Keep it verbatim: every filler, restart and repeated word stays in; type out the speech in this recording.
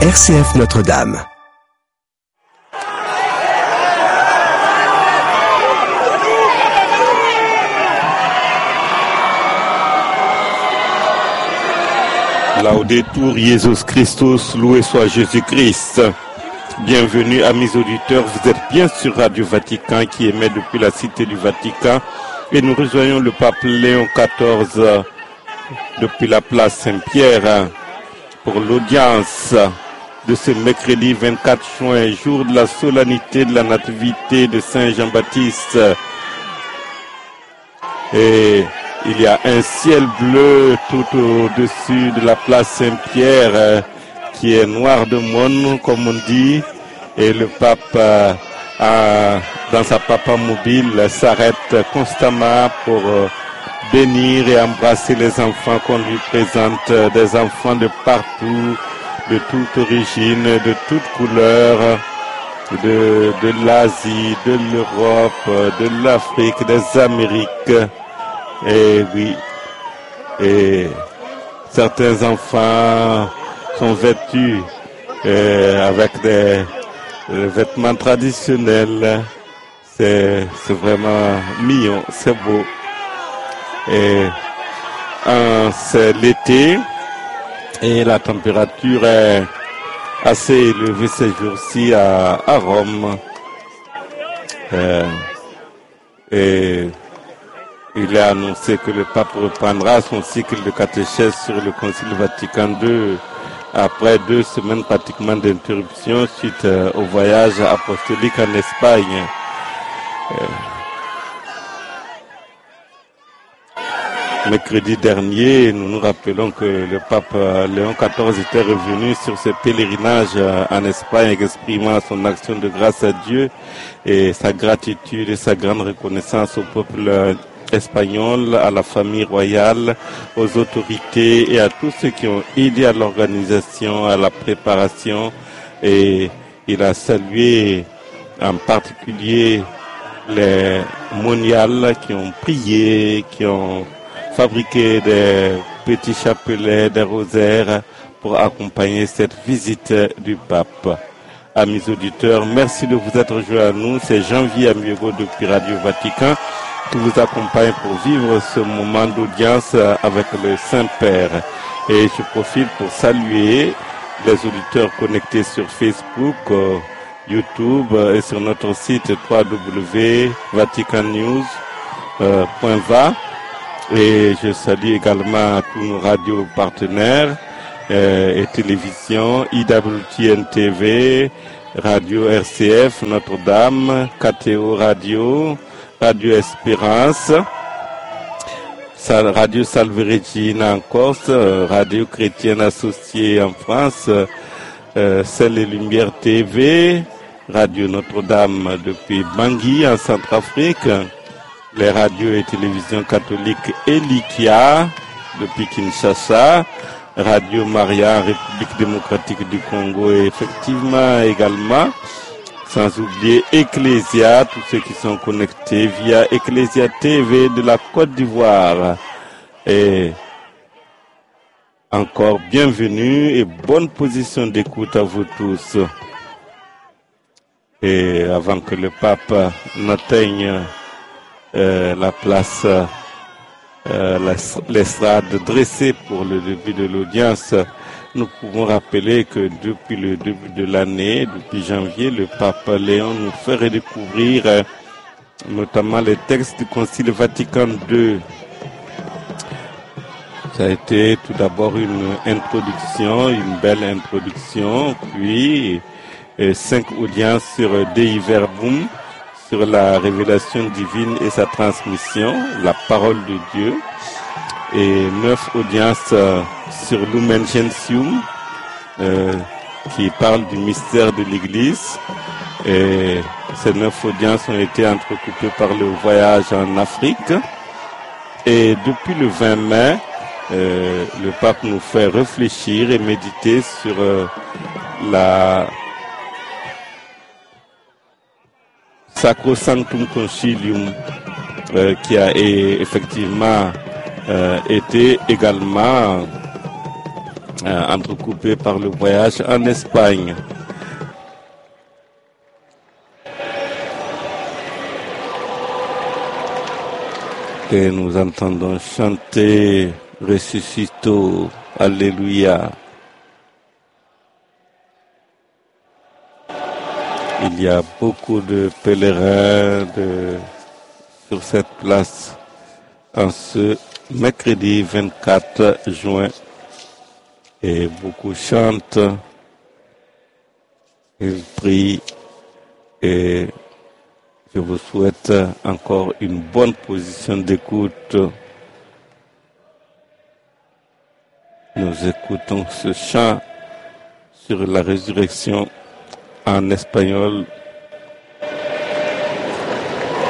R C F Notre-Dame. Laudetur Jesus Christus, loué soit Jésus-Christ. Bienvenue amis auditeurs, vous êtes bien sur Radio Vatican qui émet depuis la cité du Vatican et nous rejoignons le pape Léon quatorze depuis la place Saint-Pierre pour l'audience de ce mercredi vingt-quatre juin, jour de la solennité de la nativité de Saint Jean-Baptiste. Et il y a un ciel bleu tout au-dessus de la place Saint-Pierre euh, qui est noir de monde, comme on dit. Et le pape, euh, a, dans sa papa mobile, s'arrête constamment pour euh, bénir et embrasser les enfants qu'on lui présente, euh, des enfants de partout, de toute origine, de toute couleur, de, de l'Asie, de l'Europe, de l'Afrique, des Amériques. Et oui, et certains enfants sont vêtus euh, avec des, des vêtements traditionnels. C'est, c'est vraiment mignon, c'est beau. Et hein, c'est l'été et la température est assez élevée ces jours-ci à, à Rome. Euh, et il est annoncé que le pape reprendra son cycle de catéchèse sur le Concile Vatican deux après deux semaines pratiquement d'interruption suite euh, au voyage apostolique en Espagne. Euh, mercredi dernier, nous nous rappelons que le pape euh, Léon quatorze était revenu sur ce pèlerinage euh, en Espagne, exprimant son action de grâce à Dieu et sa gratitude et sa grande reconnaissance au peuple euh, espagnol, à la famille royale, aux autorités et à tous ceux qui ont aidé à l'organisation, à la préparation. Et il a salué en particulier les moniales qui ont prié, qui ont fabriqué des petits chapelets, des rosaires pour accompagner cette visite du pape. Amis auditeurs, merci de vous être rejoints à nous. C'est Jean-Vie Amiego depuis Radio Vatican qui vous accompagne pour vivre ce moment d'audience avec le Saint-Père. Et je profite pour saluer les auditeurs connectés sur Facebook, euh, YouTube et sur notre site w w w point vatican news point v a. Et je salue également tous nos radios partenaires euh, et télévisions, I W T N T V, Radio R C F, Notre-Dame, K T O Radio, Radio Espérance, Radio Salve Regina en Corse, Radio Chrétienne Associée en France, euh, Celle et Lumière T V, Radio Notre-Dame depuis Bangui en Centrafrique, les radios et télévisions catholiques Elikia depuis Kinshasa, Radio Maria en République démocratique du Congo et effectivement également, sans oublier Ecclesia, tous ceux qui sont connectés via Ecclesia T V de la Côte d'Ivoire. Et encore bienvenue et bonne position d'écoute à vous tous. Et avant que le pape n'atteigne euh, la place, euh, l'estrade dressée pour le début de l'audience, nous pouvons rappeler que depuis le début de l'année, depuis janvier, le pape Léon nous fait redécouvrir euh, notamment les textes du Concile Vatican deux. Ça a été tout d'abord une introduction, une belle introduction, puis euh, cinq audiences sur Dei Verbum, sur la révélation divine et sa transmission, la parole de Dieu, et neuf audiences euh, sur Lumen Gentium, euh, qui parle du mystère de l'Église. Et ces neuf audiences ont été entrecoupées par le voyage en Afrique. Et depuis le vingt mai, euh, le pape nous fait réfléchir et méditer sur euh, la Sacrosanctum Concilium, euh, qui a et, effectivement euh, été également euh, entrecoupé par le voyage en Espagne. Et nous entendons chanter Resuscito, Alléluia. Il y a beaucoup de pèlerins de, sur cette place en ce mercredi vingt-quatre juin. Et beaucoup chantent, ils prient et je vous souhaite encore une bonne position d'écoute. Nous écoutons ce chant sur la résurrection en espagnol.